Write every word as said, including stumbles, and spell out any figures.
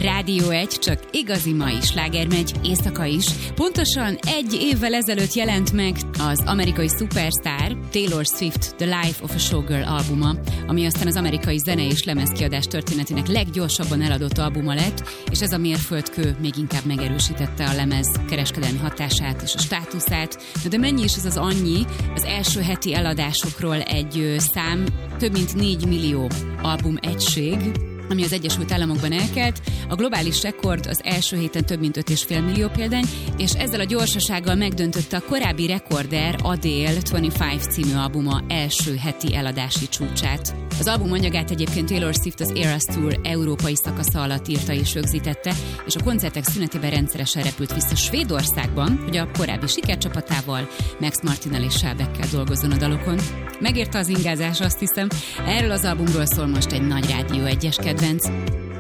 Rádió egy, csak igazi mai sláger megy, éjszaka is. Pontosan egy évvel ezelőtt jelent meg az amerikai szupersztár Taylor Swift The Life of a Showgirl albuma, ami aztán az amerikai zene és lemezkiadás történetének leggyorsabban eladott albuma lett, és ez a mérföldkő még inkább megerősítette a lemez kereskedelmi hatását és a státuszát. De mennyi is ez az annyi? Az első heti eladásokról egy szám, több mint négy millió album egység, ami az Egyesült Államokban elkelt. A globális rekord az első héten több mint öt egész öt millió példány, és ezzel a gyorsasággal megdöntötte a korábbi rekorder Adele huszonöt című albuma első heti eladási csúcsát. Az album anyagát egyébként Taylor Swift az Eras Tour európai szakasza alatt írta és rögzítette, és a koncertek szünetében rendszeresen repült vissza Svédországban, hogy a korábbi sikercsapatával, Max Martinnel és Sálbekkel dolgozzon a dalokon. Megérte az ingázás, azt hiszem. Erről az albumról szól most egy nagy Rádió egyes kedvenc.